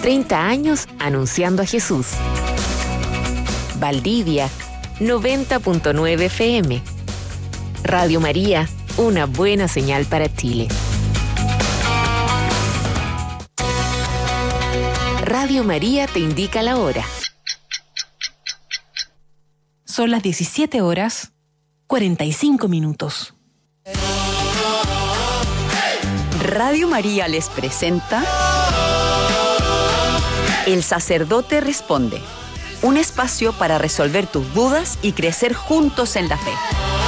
30 años anunciando a Jesús. Valdivia, 90.9 FM. Radio María, una buena señal para Chile. Radio María te indica la hora. Son las 17 horas, 45 minutos. Radio María les presenta El Sacerdote Responde, un espacio para resolver tus dudas y crecer juntos en la fe.